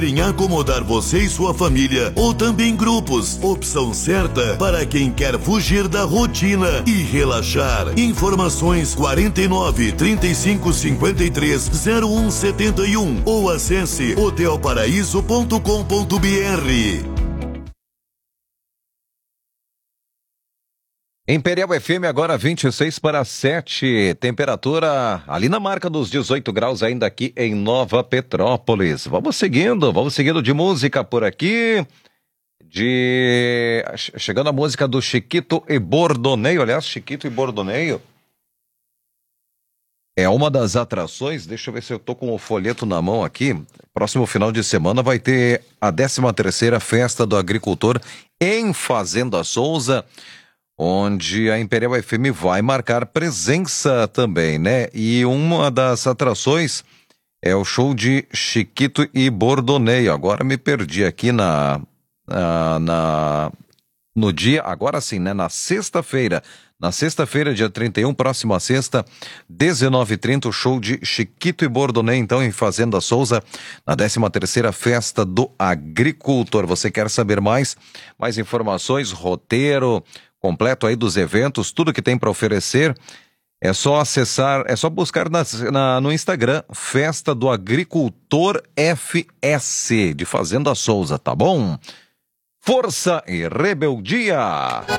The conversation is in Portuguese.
em acomodar você e sua família ou também grupos. Opção certa para quem quer fugir da rotina e relaxar. Informações 49 35 53 0171 ou acesse hotelparaíso.com.br. Imperial FM agora 26 para 7, temperatura ali na marca dos 18 graus ainda aqui em Nova Petrópolis. Vamos seguindo de música por aqui, chegando a música do Chiquito e Bordoneio. Aliás, Chiquito e Bordoneio é uma das atrações. Deixa eu ver se eu tô com o folheto na mão aqui. Próximo final de semana vai ter a 13ª Festa do Agricultor em Fazenda Souza, onde a Imperial FM vai marcar presença também, né? E uma das atrações é o show de Chiquito e Bordoneio. Agora me perdi aqui no dia, agora sim, né? Na sexta-feira, dia 31, próxima sexta, 19h30, o show de Chiquito e Bordoneio, então, em Fazenda Souza, na 13ª Festa do Agricultor. Você quer saber mais informações, roteiro completo aí dos eventos, tudo que tem para oferecer, é só acessar, é só buscar no Instagram, Festa do Agricultor FS, de Fazenda Souza, tá bom? Força e rebeldia!